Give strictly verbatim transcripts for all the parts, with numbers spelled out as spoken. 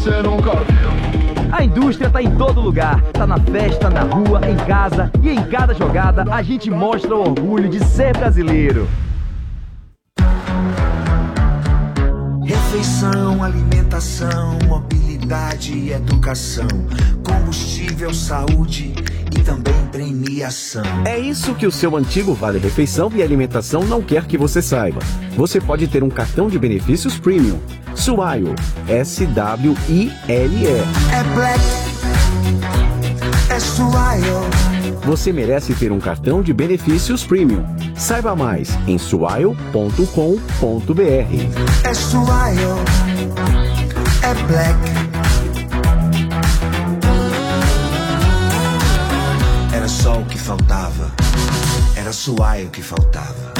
Você nunca viu. A indústria tá em todo lugar. Tá na festa, na rua, em casa e em cada jogada a gente mostra o orgulho de ser brasileiro. Refeição, alimentação, mobilidade e educação, combustível, saúde e também premiação. É isso que o seu antigo Vale Refeição e Alimentação não quer que você saiba. Você pode ter um cartão de benefícios Premium. Swile, S W I L E. É Black, é Swile. Você merece ter um cartão de benefícios Premium. Saiba mais em swile ponto com ponto b r. É Swile, é Black. Era só o que faltava. Era Swile que faltava.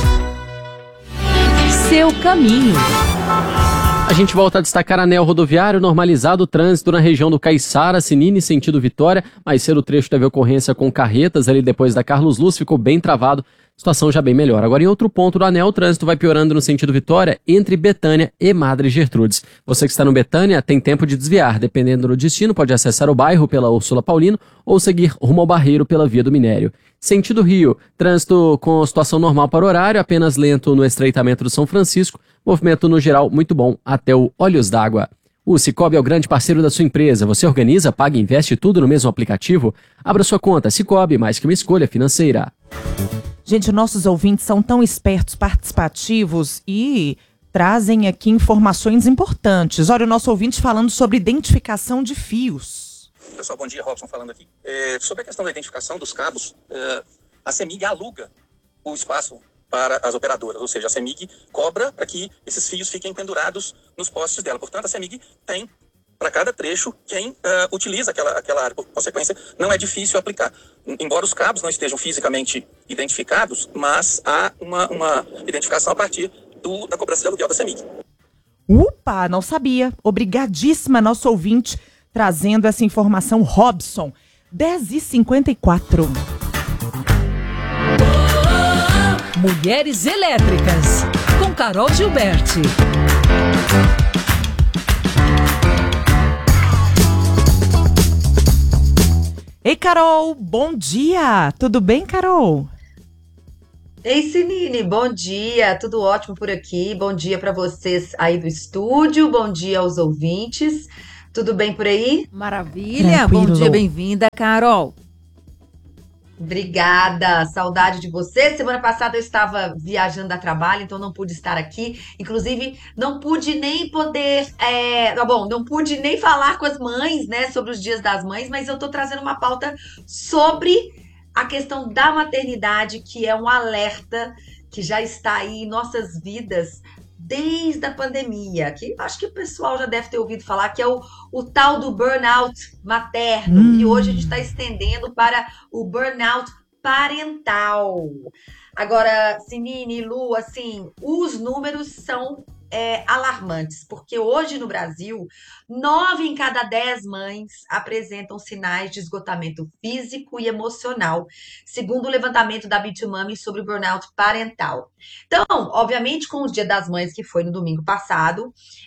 Seu caminho. A gente volta a destacar anel rodoviário, normalizado o trânsito na região do Caiçara, Sinini, sentido Vitória. Mais cedo o trecho teve ocorrência com carretas ali depois da Carlos Luz, ficou bem travado. Situação já bem melhor. Agora em outro ponto do anel, o trânsito vai piorando no sentido Vitória, entre Betânia e Madre Gertrudes. Você que está no Betânia tem tempo de desviar. Dependendo do destino, pode acessar o bairro pela Úrsula Paulino ou seguir rumo ao Barreiro pela Via do Minério. Sentido Rio, trânsito com situação normal para o horário, apenas lento no estreitamento do São Francisco. Movimento no geral muito bom até o Olhos d'Água. O Sicoob é o grande parceiro da sua empresa. Você organiza, paga e investe tudo no mesmo aplicativo? Abra sua conta. Sicoob, mais que uma escolha financeira. Gente, nossos ouvintes são tão espertos, participativos e trazem aqui informações importantes. Olha, o nosso ouvinte falando sobre identificação de fios. Pessoal, bom dia, Robson falando aqui. É, sobre a questão da identificação dos cabos, é, a CEMIG aluga o espaço para as operadoras, ou seja, a CEMIG cobra para que esses fios fiquem pendurados nos postes dela. Portanto, a CEMIG tem para cada trecho quem uh, utiliza aquela, aquela área. Por consequência, não é difícil aplicar. Embora os cabos não estejam fisicamente identificados, mas há uma, uma identificação a partir do, da cobrança de aluguel da CEMIG. Upa, não sabia. Obrigadíssima, nosso ouvinte, trazendo essa informação. Robson, dez e cinquenta e quatro. Mulheres Elétricas, com Carol Gilberti. Ei, Carol, bom dia! Tudo bem, Carol? Ei, Sinini, bom dia! Tudo ótimo por aqui. Bom dia para vocês aí do estúdio, bom dia aos ouvintes. Tudo bem por aí? Maravilha! Tranquilo. Bom dia, bem-vinda, Carol. Obrigada, saudade de você. Semana passada eu estava viajando a trabalho, então não pude estar aqui. Inclusive, não pude nem poder, é, tá bom, não pude nem falar com as mães, né, sobre os dias das mães, mas eu tô trazendo uma pauta sobre a questão da maternidade, que é um alerta que já está aí em nossas vidas desde a pandemia, que acho que o pessoal já deve ter ouvido falar, que é o, o tal do burnout materno. Hum. E hoje a gente está estendendo para o burnout parental. Agora, Sinini, Lu, assim, os números são é, alarmantes, porque hoje no Brasil, nove em cada dez mães apresentam sinais de esgotamento físico e emocional, segundo o levantamento da Bitumami sobre o burnout parental. Então, obviamente, com o Dia das Mães, que foi no domingo passado,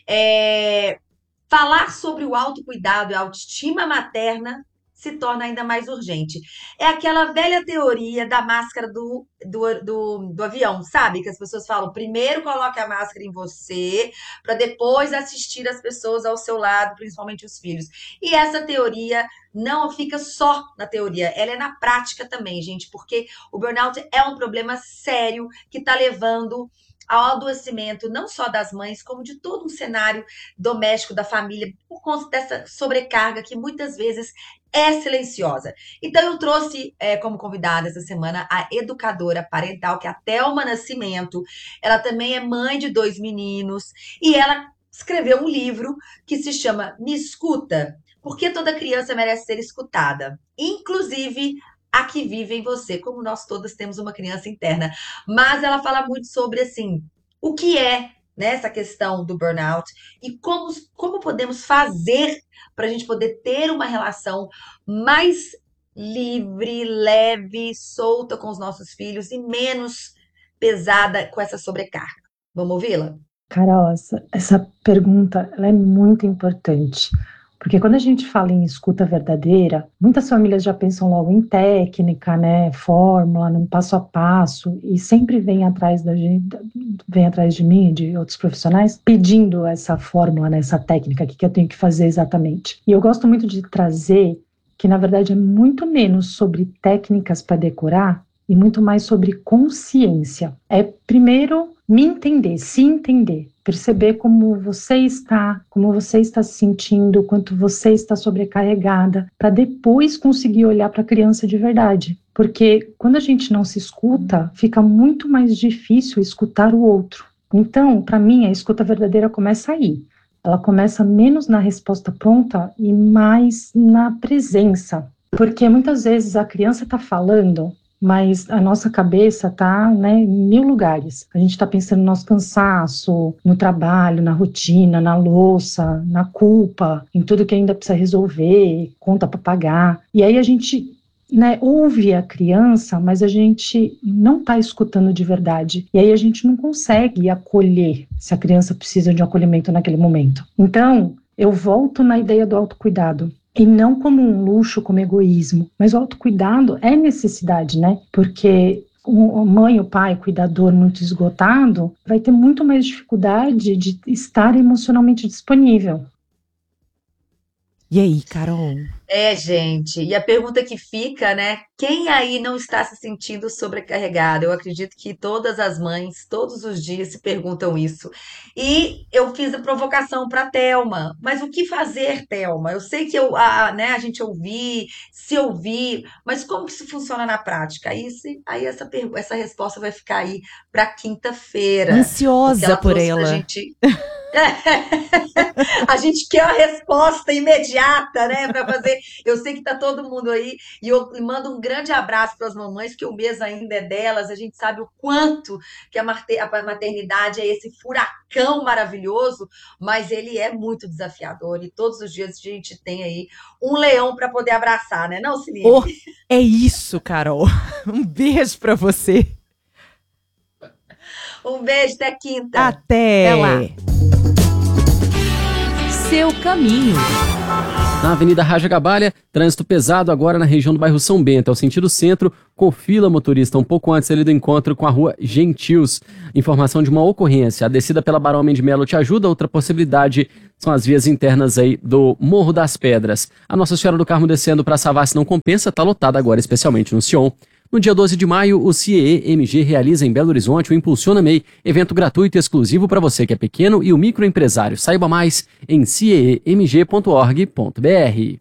é, falar sobre o autocuidado e a autoestima materna se torna ainda mais urgente. É aquela velha teoria da máscara do, do, do, do avião, sabe? Que as pessoas falam, primeiro coloque a máscara em você, para depois assistir as pessoas ao seu lado, principalmente os filhos. E essa teoria não fica só na teoria, ela é na prática também, gente, porque o burnout é um problema sério que está levando ao adoecimento não só das mães, como de todo um cenário doméstico da família, por conta dessa sobrecarga que muitas vezes é silenciosa. Então eu trouxe é, como convidada essa semana a educadora parental, que é a Thelma Nascimento. Ela também é mãe de dois meninos e ela escreveu um livro que se chama Me Escuta, porque toda criança merece ser escutada, inclusive a que vive em você, como nós todas temos uma criança interna. Mas ela fala muito sobre, assim, o que é, né, essa questão do burnout e como, como podemos fazer para a gente poder ter uma relação mais livre, leve, solta com os nossos filhos e menos pesada com essa sobrecarga. Vamos ouvi-la? Carol, essa, essa pergunta ela é muito importante, porque quando a gente fala em escuta verdadeira, muitas famílias já pensam logo em técnica, né, fórmula, num passo a passo, e sempre vem atrás da gente, vem atrás de mim, de outros profissionais, pedindo essa fórmula, né, essa técnica, o que, que eu tenho que fazer exatamente. E eu gosto muito de trazer que, na verdade, é muito menos sobre técnicas para decorar e muito mais sobre consciência. É, primeiro, me entender, se entender, perceber como você está, como você está se sentindo, quanto você está sobrecarregada, para depois conseguir olhar para a criança de verdade. Porque quando a gente não se escuta, fica muito mais difícil escutar o outro. Então, para mim, a escuta verdadeira começa aí. Ela começa menos na resposta pronta e mais na presença. Porque muitas vezes a criança está falando, mas a nossa cabeça está, né, em mil lugares. A gente está pensando no nosso cansaço, no trabalho, na rotina, na louça, na culpa, em tudo que ainda precisa resolver, conta para pagar. E aí a gente, né, ouve a criança, mas a gente não está escutando de verdade. E aí a gente não consegue acolher se a criança precisa de um acolhimento naquele momento. Então, eu volto na ideia do autocuidado. E não como um luxo, como egoísmo. Mas o autocuidado é necessidade, né? Porque a mãe, o pai, o cuidador muito esgotado, vai ter muito mais dificuldade de estar emocionalmente disponível. E aí, Carol? É, gente, e a pergunta que fica, né? Quem aí não está se sentindo sobrecarregado? Eu acredito que todas as mães, todos os dias, se perguntam isso. E eu fiz a provocação para a Thelma, mas o que fazer, Thelma? Eu sei que eu, a, né, a gente ouvir, se ouvir, mas como que isso funciona na prática? Aí, se, aí essa, essa resposta vai ficar aí para quinta-feira. Ansiosa ela por ela. Gente... A gente quer a resposta imediata, né, para fazer. Eu sei que tá todo mundo aí e eu mando um grande abraço para as mamães, porque o mês ainda é delas. A gente sabe o quanto que a maternidade é esse furacão maravilhoso, mas ele é muito desafiador e todos os dias a gente tem aí um leão para poder abraçar, né, não, Celine? Oh, é isso, Carol. Um beijo para você. Um beijo, até quinta. Até, Até lá. Seu caminho. Na Avenida Raja Gabalha, trânsito pesado agora na região do bairro São Bento, ao sentido centro, com fila motorista um pouco antes ali do encontro com a rua Gentios. Informação de uma ocorrência. A descida pela Barão Homem de Melo te ajuda. Outra possibilidade são as vias internas aí do Morro das Pedras. A Nossa Senhora do Carmo descendo para Savassi não compensa, tá lotada agora, especialmente no Sion. No dia doze de maio, o C I E E M G realiza em Belo Horizonte o Impulsiona M E I, evento gratuito e exclusivo para você que é pequeno e o microempresário. Saiba mais em c e e m g ponto org ponto b r.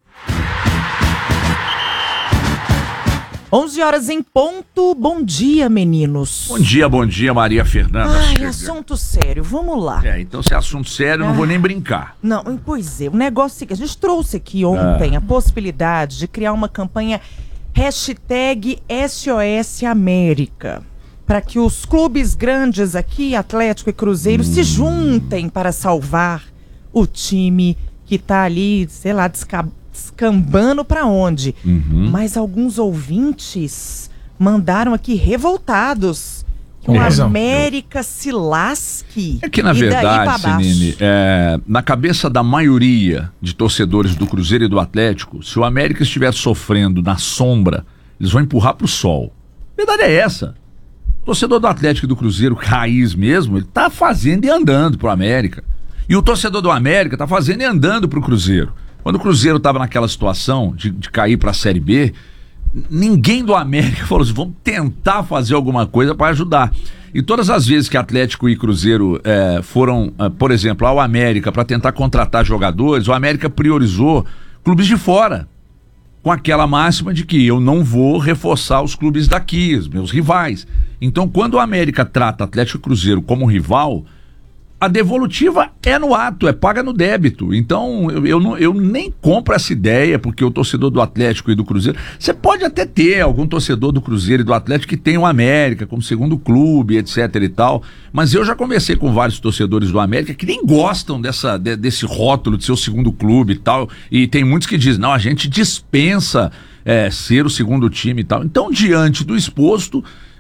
onze horas em ponto. Bom dia, meninos. Bom dia, bom dia, Maria Fernanda. Ai, chega. assunto sério, vamos lá. É, então se é assunto sério, eu não vou nem brincar. Não, pois é, o negócio é que a gente trouxe aqui ontem Ah. a possibilidade de criar uma campanha hashtag S O S América, para que os clubes grandes aqui, Atlético e Cruzeiro, Hum. se juntem para salvar o time que tá ali, sei lá, desca- descambando para onde. Uhum. Mas alguns ouvintes mandaram aqui revoltados que o Tem razão. América se lasque. É que, na e daí pra verdade, baixo. Senine, é, na cabeça da maioria de torcedores do Cruzeiro e do Atlético, se o América estiver sofrendo na sombra, eles vão empurrar pro sol. A verdade é essa. O torcedor do Atlético e do Cruzeiro, raiz mesmo, ele tá fazendo e andando pro América. E o torcedor do América tá fazendo e andando pro Cruzeiro. Quando o Cruzeiro tava naquela situação de, de cair pra Série B, ninguém do América falou assim, vamos tentar fazer alguma coisa para ajudar. E todas as vezes que Atlético e Cruzeiro eh, foram, eh, por exemplo, ao América para tentar contratar jogadores, o América priorizou clubes de fora, com aquela máxima de que eu não vou reforçar os clubes daqui, os meus rivais. Então, quando o América trata Atlético e Cruzeiro como rival, a devolutiva é no ato, é paga no débito. Então, eu, eu, não, eu nem compro essa ideia, porque o torcedor do Atlético e do Cruzeiro... Você pode até ter algum torcedor do Cruzeiro e do Atlético que tem o América como segundo clube, etc e tal, mas eu já conversei com vários torcedores do América que nem gostam dessa, de, desse rótulo de ser o segundo clube e tal, e tem muitos que dizem, não, a gente dispensa é, ser o segundo time e tal. Então, diante do exposto,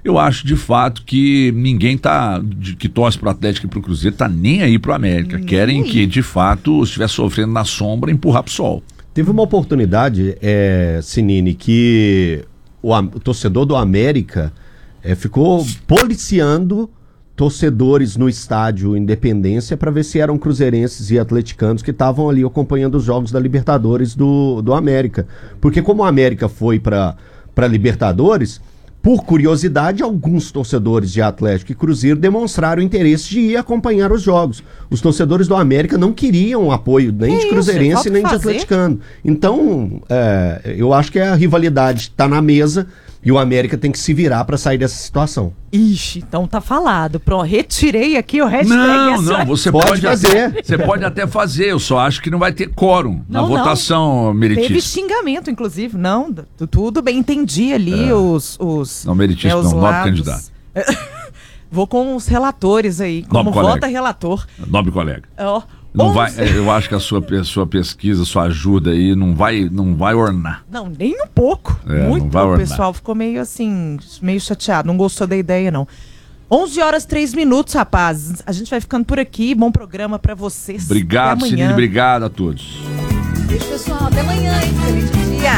Eu acho de fato que ninguém tá, de, que torce pro Atlético e pro Cruzeiro, tá nem aí pro América. Nem Querem aí. que, de fato, estiver sofrendo na sombra, empurrar pro sol. Teve uma oportunidade, é, Sinini, que o, o torcedor do América é, ficou policiando torcedores no estádio Independência para ver se eram cruzeirenses e atleticanos que estavam ali acompanhando os jogos da Libertadores do, do América. Porque como o América foi para para Libertadores, por curiosidade, alguns torcedores de Atlético e Cruzeiro demonstraram interesse de ir acompanhar os jogos. Os torcedores do América não queriam apoio nem de cruzeirense nem de atleticano. Então, é, eu acho que a rivalidade está na mesa e o América tem que se virar para sair dessa situação. Ixi, então tá falado. Pronto, retirei aqui o hashtag. Não, não, você pode, pode fazer. Até, você pode até fazer, eu só acho que não vai ter quórum não, na votação, Meritíssimo. Teve xingamento, inclusive. Não, tudo bem, entendi ali é. os, os... Não, Meritíssimo, né, não, nobre candidato. Vou com os relatores aí, como nobre vota colega. relator. Nobre colega. Ó. Não vai, eu acho que a sua, sua pesquisa, sua ajuda aí não vai, não vai ornar. Não, nem um pouco. É, Muito. não vai o ornar. pessoal ficou meio assim, meio chateado, não gostou da ideia, não. onze horas, três minutos, rapazes. A gente vai ficando por aqui. Bom programa pra vocês. Obrigado, Sinini. Obrigado a todos. Beijo, pessoal. Até amanhã, hein? Feliz dia.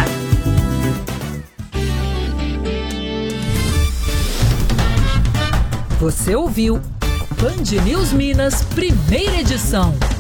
Você ouviu Band News Minas, primeira edição.